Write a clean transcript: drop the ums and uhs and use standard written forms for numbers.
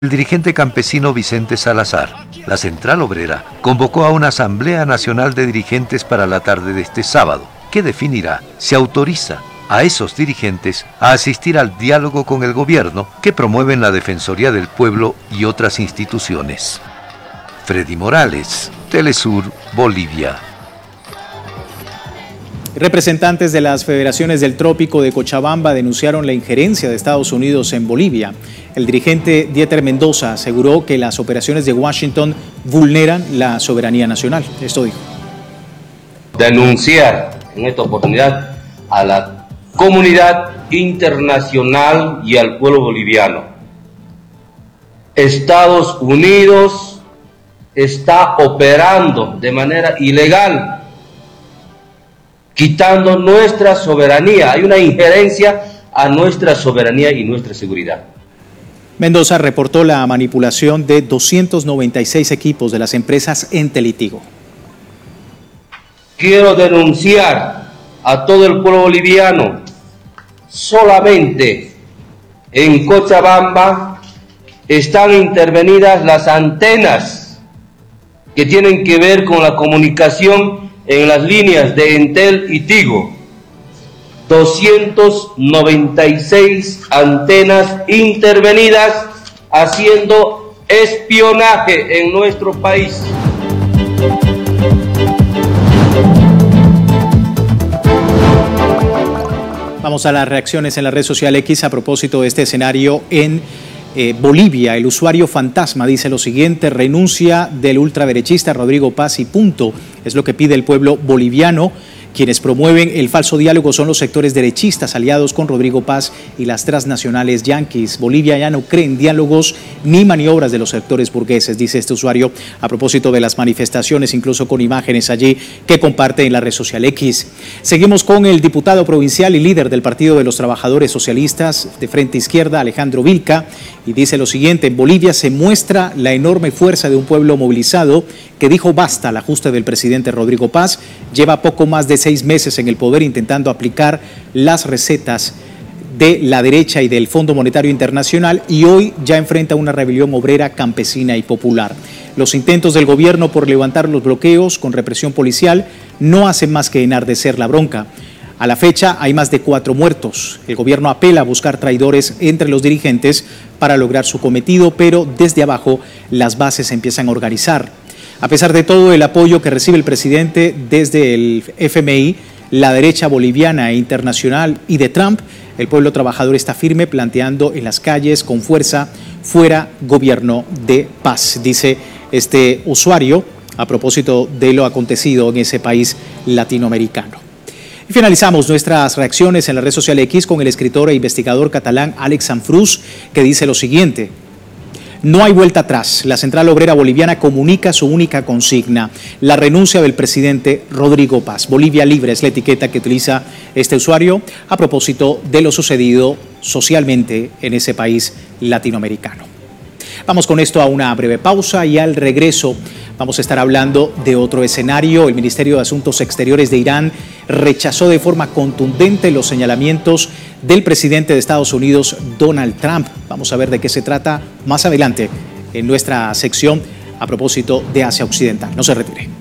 El dirigente campesino Vicente Salazar, la Central Obrera, convocó a una Asamblea Nacional de Dirigentes para la tarde de este sábado, que definirá si autoriza a esos dirigentes a asistir al diálogo con el gobierno que promueven la Defensoría del Pueblo y otras instituciones. Freddy Morales, Telesur, Bolivia. Representantes de las federaciones del Trópico de Cochabamba denunciaron la injerencia de Estados Unidos en Bolivia. El dirigente Dieter Mendoza aseguró que las operaciones de Washington vulneran la soberanía nacional. Esto dijo. Denunciar en esta oportunidad a la comunidad internacional y al pueblo boliviano. Estados Unidos está operando de manera ilegal, quitando nuestra soberanía. Hay una injerencia a nuestra soberanía y nuestra seguridad. Mendoza reportó la manipulación de 296 equipos de las empresas Entel y Tigo. Quiero denunciar a todo el pueblo boliviano. Solamente en Cochabamba están intervenidas las antenas que tienen que ver con la comunicación en las líneas de Entel y Tigo. 296 antenas intervenidas haciendo espionaje en nuestro país. Vamos a las reacciones en la red social X a propósito de este escenario en Bolivia. El usuario fantasma dice lo siguiente: renuncia del ultraderechista Rodrigo Paz y punto. Es lo que pide el pueblo boliviano. Quienes promueven el falso diálogo son los sectores derechistas aliados con Rodrigo Paz y las transnacionales yanquis. Bolivia ya no cree en diálogos ni maniobras de los sectores burgueses, dice este usuario a propósito de las manifestaciones, incluso con imágenes allí que comparte en la red social X. Seguimos con el diputado provincial y líder del Partido de los Trabajadores Socialistas de Frente Izquierda, Alejandro Vilca, y dice lo siguiente: en Bolivia se muestra la enorme fuerza de un pueblo movilizado que dijo basta al ajuste del presidente Rodrigo Paz. Lleva poco más de 6 meses en el poder intentando aplicar las recetas de la derecha y del Fondo Monetario Internacional y hoy ya enfrenta una rebelión obrera, campesina y popular. Los intentos del gobierno por levantar los bloqueos con represión policial no hacen más que enardecer la bronca. A la fecha hay más de 4 muertos. El gobierno apela a buscar traidores entre los dirigentes para lograr su cometido, pero desde abajo las bases se empiezan a organizar. A pesar de todo el apoyo que recibe el presidente desde el FMI, la derecha boliviana e internacional y de Trump, el pueblo trabajador está firme planteando en las calles con fuerza: fuera gobierno de paz, dice este usuario a propósito de lo acontecido en ese país latinoamericano. Y finalizamos nuestras reacciones en la red social X con el escritor e investigador catalán Àlex Sanfrús, que dice lo siguiente: no hay vuelta atrás. La Central Obrera Boliviana comunica su única consigna: la renuncia del presidente Rodrigo Paz. Bolivia Libre es la etiqueta que utiliza este usuario a propósito de lo sucedido socialmente en ese país latinoamericano. Vamos con esto a una breve pausa y al regreso vamos a estar hablando de otro escenario. El Ministerio de Asuntos Exteriores de Irán rechazó de forma contundente los señalamientos del presidente de Estados Unidos, Donald Trump. Vamos a ver de qué se trata más adelante en nuestra sección a propósito de Asia Occidental. No se retire.